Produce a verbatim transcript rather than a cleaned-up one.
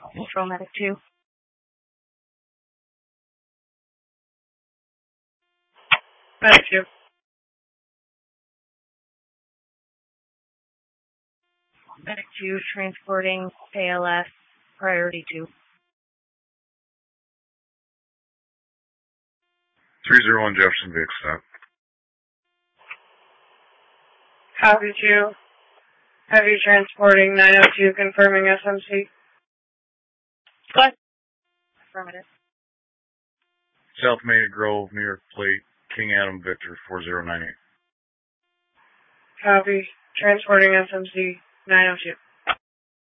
Control Medic two. Medic two. Medic two transporting A L S, priority two. three zero one Jefferson Vic, stop. Copy two. Heavy transporting nine oh two, confirming S M C. Go ahead. Affirmative. South Maida Grove, New York Plate, King Adam Victor, four zero nine eight. Copy. Transporting S M C nine oh two.